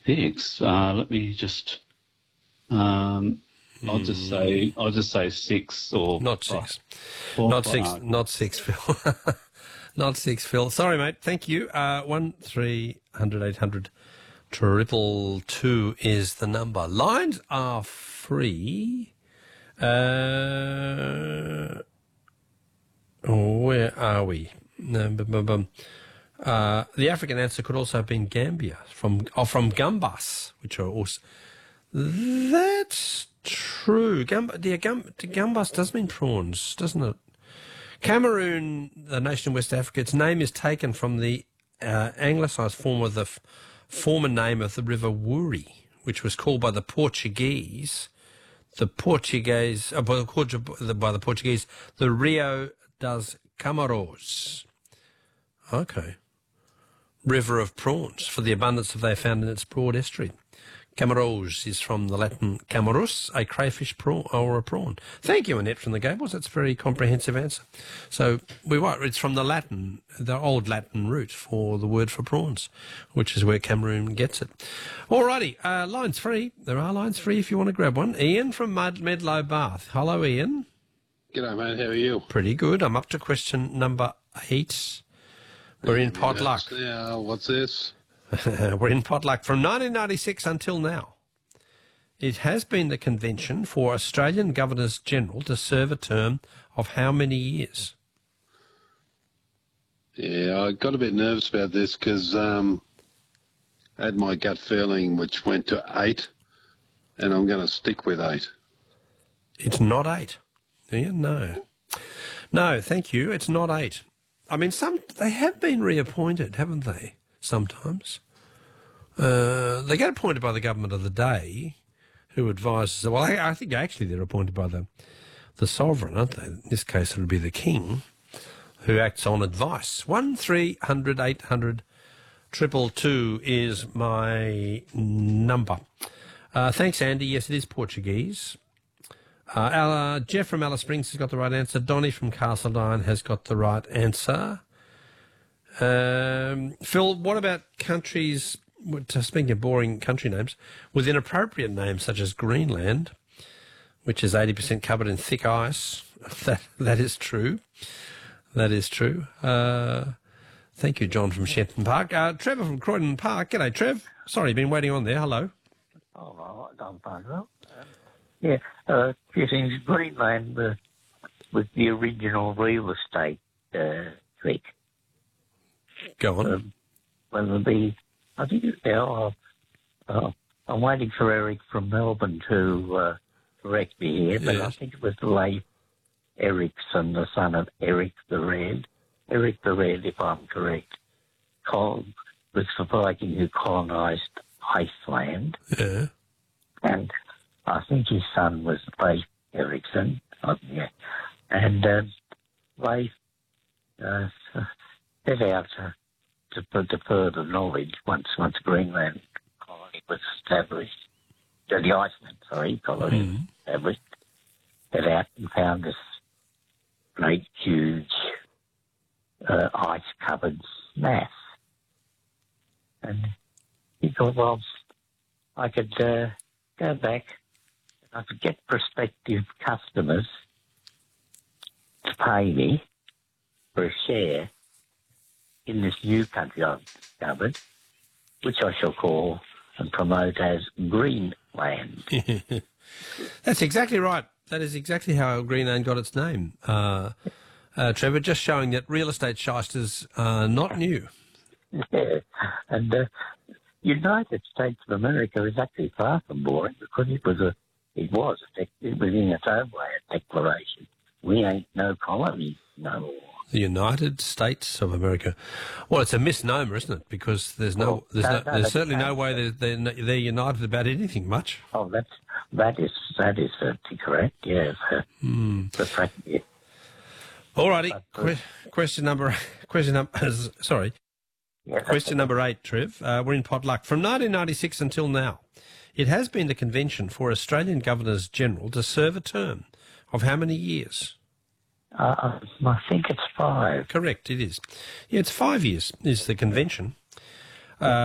6. Let me just. I'll just say 6 or not 6. Four, Not 6. Not 6, Phil. Not 6, Phil. Sorry, mate. Thank you. 1300 800 222 is the number. Lines are free. Where are we? The African answer could also have been Gambia from gambas, which are also. That's true. Gambas does mean prawns, doesn't it? Cameroon, the nation in West Africa, its name is taken from the anglicised form of the former name of the River Wouri, which was called by the Portuguese, the Rio das Camaros. Okay. River of prawns, for the abundance of they found in its broad estuary. Camaros is from the Latin camarus, a crayfish prawn or a prawn. Thank you, Annette from the Gables. That's a very comprehensive answer. So it's from the Latin, the old Latin root for the word for prawns, which is where Cameroon gets it. Alrighty, lines free. There are lines free if you want to grab one. Ian from Medlow Bath. Hello, Ian. G'day, mate. How are you? Pretty good. I'm up to question number 8. We're in potluck. Yeah, what's this? We're in potluck. From 1996 until now, it has been the convention for Australian Governors-General to serve a term of how many years? Yeah, I got a bit nervous about this because I had my gut feeling which went to 8, and I'm going to stick with 8. It's not 8. Ian, no. No, thank you. It's not 8. I mean, they have been reappointed, haven't they? Sometimes. They get appointed by the government of the day, who advises. Well, I think actually they're appointed by the sovereign, aren't they? In this case, it would be the king, who acts on advice. 1300 800 222 is my number. Thanks, Andy. Yes, it is Portuguese. Jeff from Alice Springs has got the right answer. Donny from Castledine has got the right answer. Phil, what about countries, speaking of boring country names, with inappropriate names such as Greenland, which is 80% covered in thick ice? That is true. That is true. Thank you, John from Shenton Park. Trevor from Croydon Park. G'day, Trev. Sorry, you've been waiting on there. Hello. Oh, I'm fine, well. Yeah, a few things. Greenland was the original real estate trick. Go on. I think I'm waiting for Eric from Melbourne to correct me here, but I think it was Leif Erikson, the son of Eric the Red. Eric the Red, if I'm correct, was the Viking who colonised Iceland. Yeah. And I think his son was Leif Erikson. Yeah. And Leif set out to further knowledge once Greenland colony was established. The Iceland, colony established. Set out and found this great, huge, ice-covered mass. And he thought, well, I could go back. I could get prospective customers to pay me for a share in this new country I've discovered, which I shall call and promote as Greenland. That's exactly right. That is exactly how Greenland got its name, Trevor, just showing that real estate shysters are not new. Yeah, and United States of America is actually far from boring because it was in its own way a declaration. We ain't no colony no more. The United States of America. Well, it's a misnomer, isn't it? Because there's certainly no way they're united about anything much. Oh, that is certainly correct. Yes. Yeah. All righty. Question number. Sorry. Yeah, Question number 8, Trev. We're in potluck. From 1996 until now, it has been the convention for Australian Governors-General to serve a term of how many years? I think it's 5. Correct, it is. Yeah, it's 5 years is the convention.